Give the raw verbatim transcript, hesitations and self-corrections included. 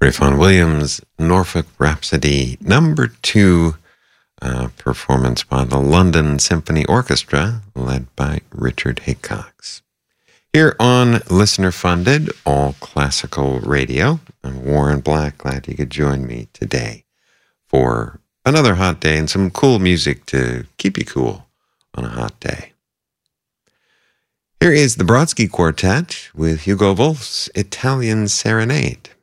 Ralph Vaughan Williams, Norfolk Rhapsody, number two, uh, performance by the London Symphony Orchestra, led by Richard Hickox. Here on Listener Funded, all classical radio, I'm Warren Black. Glad you could join me today for another hot day and some cool music to keep you cool on a hot day. Here is the Brodsky Quartet with Hugo Wolf's Italian Serenade.